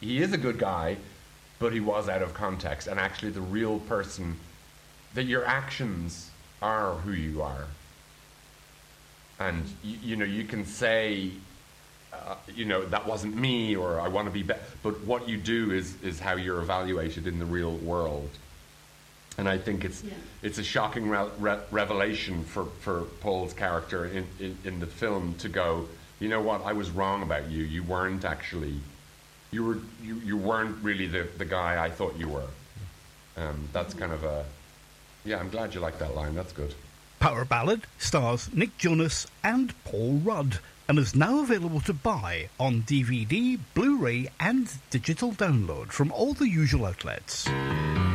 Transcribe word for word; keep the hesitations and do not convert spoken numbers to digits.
he is a good guy, but he was out of context. And actually, the real person, that your actions are who you are. And you, you know, you can say, uh, you know, that wasn't me, or I want to be better. But what you do is is how you're evaluated in the real world. And I think it's yeah. it's a shocking re- re- revelation for, for Paul's character in, in, in the film to go, you know what, I was wrong about you. You weren't actually, you were you, you weren't really the, the guy I thought you were. Um, that's kind of a, yeah, I'm glad you like that line. That's good. Power Ballad stars Nick Jonas and Paul Rudd and is now available to buy on D V D, Blu-ray and digital download from all the usual outlets.